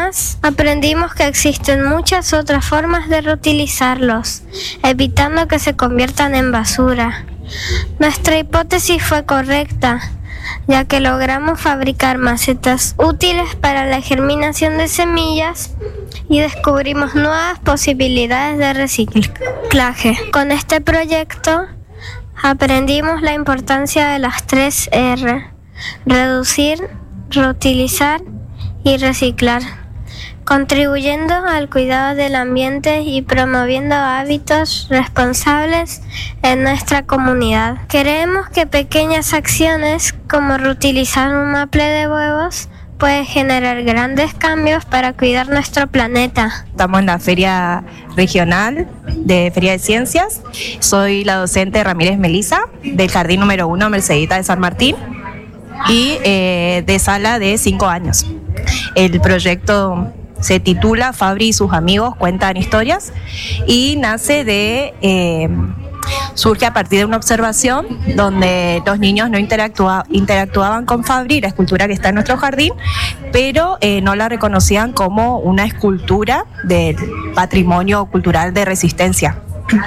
Además, aprendimos que existen muchas otras formas de reutilizarlos, evitando que se conviertan en basura. Nuestra hipótesis fue correcta, ya que logramos fabricar macetas útiles para la germinación de semillas y descubrimos nuevas posibilidades de reciclaje. Con este proyecto aprendimos la importancia de las 3 R: reducir, reutilizar y reciclar, contribuyendo al cuidado del ambiente y promoviendo hábitos responsables en nuestra comunidad. Creemos que pequeñas acciones como reutilizar un maple de huevos puede generar grandes cambios para cuidar nuestro planeta. Estamos en la Feria Regional de Feria de Ciencias. Soy la docente Ramírez Melisa del Jardín número 1 Mercedita de San Martín y de sala de 5 años. El proyecto se titula Fabri y sus amigos cuentan historias y surge a partir de una observación donde los niños no interactuaban con Fabri, la escultura que está en nuestro jardín, pero no la reconocían como una escultura del patrimonio cultural de Resistencia.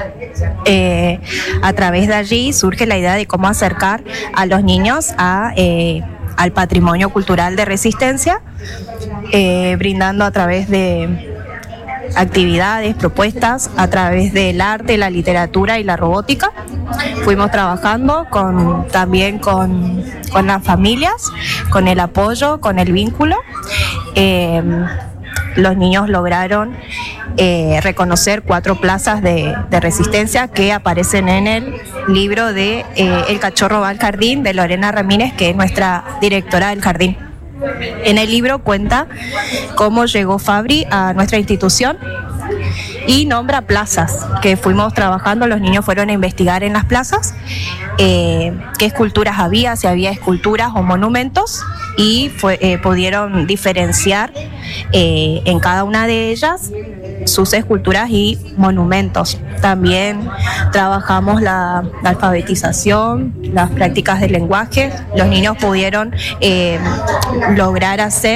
A través de allí surge la idea de cómo acercar a los niños al patrimonio cultural de Resistencia, brindando a través de actividades, propuestas, a través del arte, la literatura y la robótica. Fuimos trabajando también con las familias, con el apoyo, con el vínculo. Los niños lograron reconocer 4 plazas de resistencia que aparecen en el libro de El cachorro va al jardín, de Lorena Ramírez, que es nuestra directora del jardín. En el libro cuenta cómo llegó Fabri a nuestra institución y nombra plazas que fuimos trabajando. Los niños fueron a investigar en las plazas qué esculturas había, si había esculturas o monumentos, y pudieron diferenciar en cada una de ellas sus esculturas y monumentos. También trabajamos la alfabetización, las prácticas del lenguaje. Los niños pudieron lograr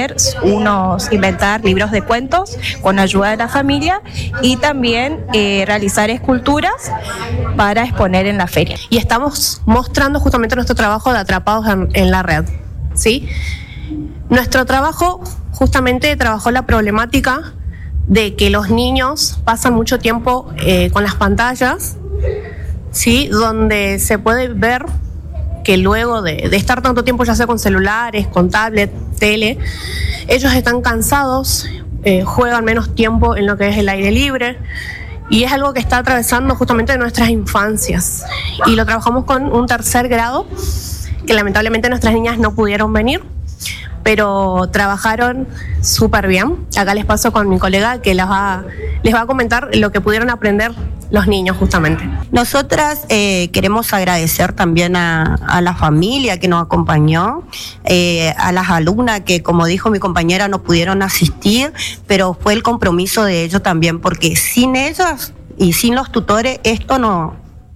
inventar libros de cuentos con ayuda de la familia y también realizar esculturas para exponer en la feria. Y estamos mostrando justamente nuestro trabajo de Atrapados en la Red, ¿sí? Nuestro trabajo justamente trabajó la problemática de que los niños pasan mucho tiempo con las pantallas, ¿sí? Donde se puede ver que luego de estar tanto tiempo, ya sea con celulares, con tablet, tele, ellos están cansados, juegan menos tiempo en lo que es el aire libre, y es algo que está atravesando justamente nuestras infancias. Y lo trabajamos con un 3er grado, que lamentablemente nuestras niñas no pudieron venir, pero trabajaron súper bien. Acá les paso con mi colega que les va a comentar lo que pudieron aprender los niños justamente. Nosotras queremos agradecer también a la familia que nos acompañó, a las alumnas que, como dijo mi compañera, no pudieron asistir, pero fue el compromiso de ellos también, porque sin ellas y sin los tutores esto no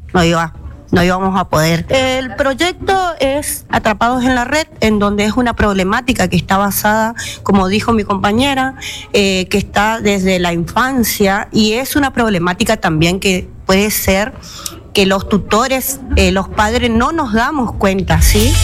íbamos a poder. El proyecto es Atrapados en la Red, en donde es una problemática que está basada, como dijo mi compañera, que está desde la infancia, y es una problemática también que puede ser que los tutores, los padres no nos damos cuenta, ¿sí?